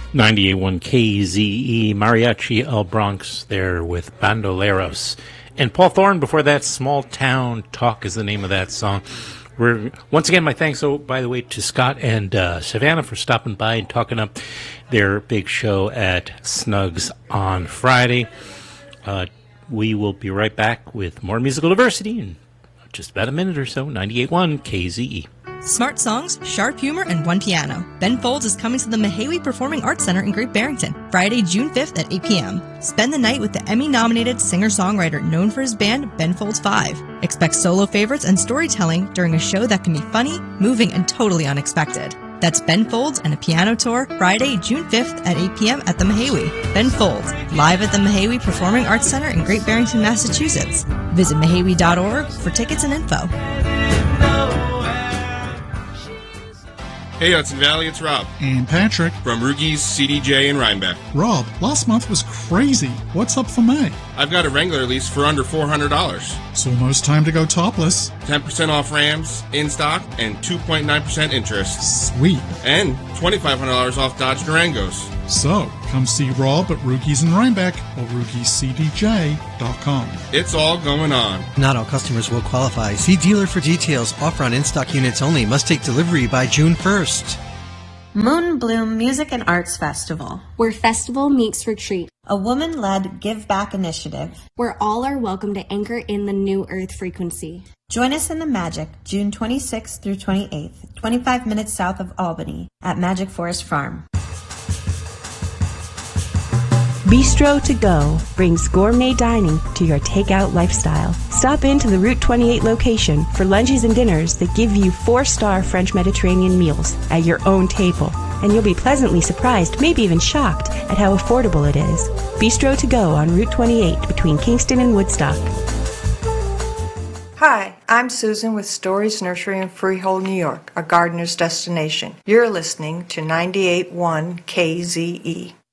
98.1 KZE, Mariachi El Bronx there with Bandoleros. And Paul Thorne before that, Small Town Talk is the name of that song. We're once again, my thanks, by the way, to Scott and Savannah for stopping by and talking up their big show at Snugs on Friday. We will be right back with more musical diversity in just about a minute or so. 98.1 KZE. Smart songs, sharp humor, and one piano. Ben Folds is coming to the Mahawi Performing Arts Center in Great Barrington, Friday, June 5th at 8 p.m. Spend the night with the Emmy-nominated singer-songwriter known for his band, Ben Folds 5. Expect solo favorites and storytelling during a show that can be funny, moving, and totally unexpected. That's Ben Folds and a piano tour, Friday, June 5th at 8 p.m. at the Mahawi. Ben Folds, live at the Mahawi Performing Arts Center in Great Barrington, Massachusetts. Visit mahawi.org for tickets and info. Hey Hudson Valley, it's Rob. And Patrick. From Rugies, CDJ, and Rhinebeck. Rob, last month was crazy. What's up for May? I've got a Wrangler lease for under $400. It's almost time to go topless. 10% off Rams, in stock, and 2.9% interest. Sweet. And $2,500 off Dodge Durangos. So, come see Rob at Rugies in Rhinebeck or RugiesCDJ.com. It's all going on. Not all customers will qualify. See dealer for details. Offer on in-stock units only. Must take delivery by June 1st. Moon Bloom Music and Arts Festival, where festival meets retreat. A woman-led give back initiative, where all are welcome to anchor in the new earth frequency. Join us in the Magic, June 26th through 28th, 25 minutes south of Albany, at Magic Forest Farm. Bistro to Go brings gourmet dining to your takeout lifestyle. Stop into the Route 28 location for lunches and dinners that give you 4-star French Mediterranean meals at your own table. And you'll be pleasantly surprised, maybe even shocked, at how affordable it is. Bistro to Go on Route 28 between Kingston and Woodstock. Hi, I'm Susan with Stories Nursery in Freehold, New York, a gardener's destination. You're listening to 98.1 KZE.